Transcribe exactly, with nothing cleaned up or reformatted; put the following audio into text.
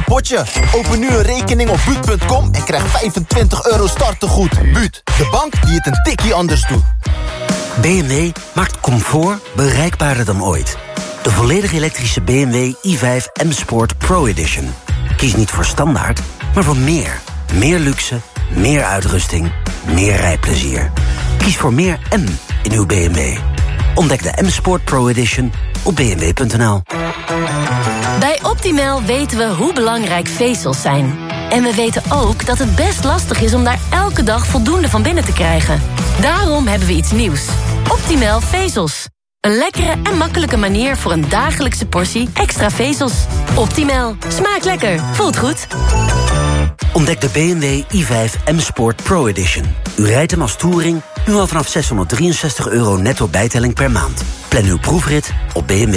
potje. Open nu een rekening op buut punt com en krijg vijfentwintig euro startegoed. Buut, de bank die het een tikkie anders doet. B M W maakt comfort bereikbaarder dan ooit. De volledig elektrische B M W i vijf M-Sport Pro Edition. Kies niet voor standaard, maar voor meer. Meer luxe, meer uitrusting, meer rijplezier. Kies voor meer M in uw B M W. Ontdek de M-Sport Pro Edition op b m w punt n l. Bij Optimal weten we hoe belangrijk vezels zijn. En we weten ook dat het best lastig is om daar elke dag voldoende van binnen te krijgen. Daarom hebben we iets nieuws. Optimal vezels. Een lekkere en makkelijke manier voor een dagelijkse portie extra vezels. Optimal. Smaakt lekker. Voelt goed. Ontdek de B M W i vijf M-Sport Pro Edition. U rijdt hem als touring, nu al vanaf zeshonderddrieënzestig euro netto bijtelling per maand. Plan uw proefrit op b m w